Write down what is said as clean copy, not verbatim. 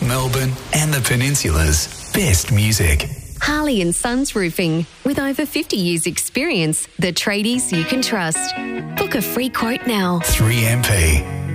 Melbourne and the Peninsula's best music. Harley and Sons Roofing. With over 50 years experience, the tradies you can trust. Book a free quote now. 3MP.